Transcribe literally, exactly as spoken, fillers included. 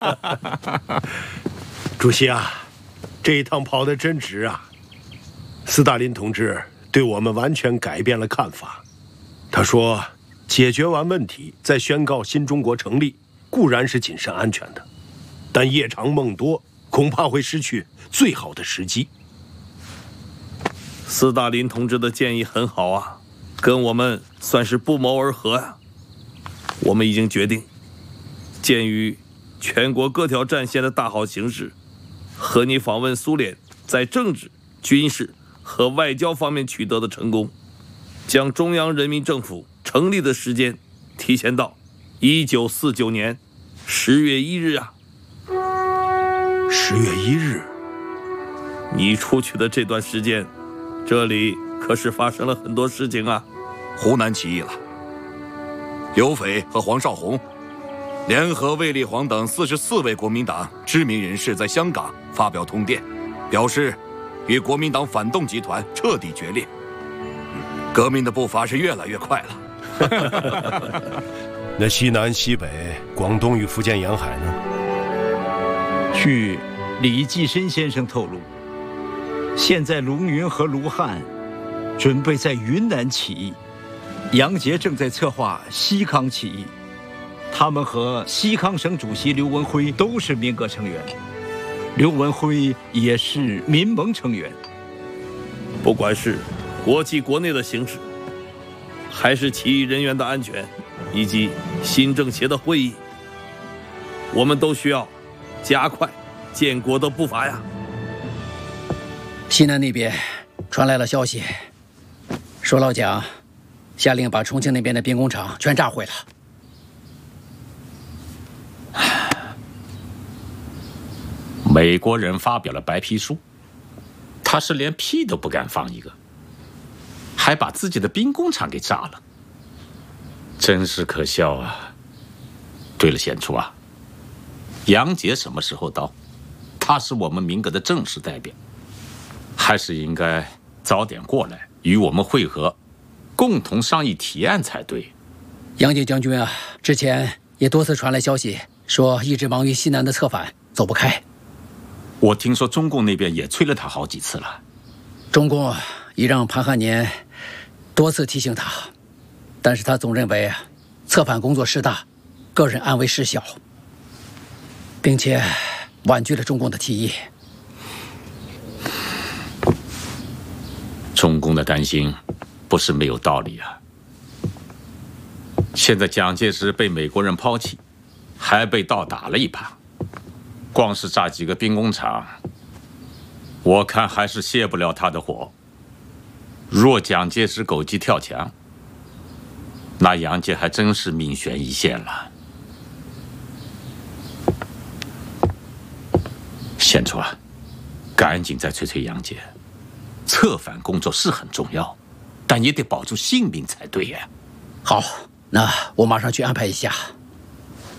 主席啊，这一趟跑得真值啊！斯大林同志对我们完全改变了看法。他说，解决完问题再宣告新中国成立，固然是谨慎安全的，但夜长梦多，恐怕会失去最好的时机。 斯大林同志的建议很好啊，跟我们算是不谋而合呀、啊。我们已经决定，鉴于全国各条战线的大好形势，和你访问苏联在政治、军事和外交方面取得的成功，将中央人民政府成立的时间提前到一九四九年十月一日啊。 十月一日， 你出去的这段时间，这里可是发生了很多事情啊。 湖南起义了，刘斐和黄绍竑联合卫立煌等四十四位国民党知名人士在香港发表通电，表示与国民党反动集团彻底决裂。革命的步伐是越来越快了。 那西南、西北、广东与福建沿海呢？ 据李济深先生透露，现在卢云和卢汉准备在云南起义，杨杰正在策划西康起义。他们和西康省主席刘文辉都是民革成员，刘文辉也是民盟成员。 不管是国际国内的形势，还是起义人员的安全，以及新政协的会议，我们都需要加快建国的步伐呀。 西南那边传来了消息，说老蒋下令把重庆那边的兵工厂全炸毁了。 美国人发表了白皮书，他是连屁都不敢放一个，还把自己的兵工厂给炸了，真是可笑啊！对了，显初啊，杨杰什么时候到？他是我们民革的正式代表，还是应该早点过来与我们会合，共同商议提案才对。 杨杰将军啊，之前也多次传来消息，说一直忙于西南的策反，走不开。 我听说中共那边也催了他好几次了。 中共已让潘汉年多次提醒他，但是他总认为策反工作事大，个人安危事小，并且婉拒了中共的提议。 中共的担心不是没有道理啊。现在蒋介石被美国人抛弃，还被倒打了一耙，光是炸几个兵工厂，我看还是泄不了他的火。若蒋介石狗急跳墙，那杨杰还真是命悬一线了。显初啊，赶紧再催催杨杰，策反工作是很重要，但也得保住性命才对呀。 好，那我马上去安排一下。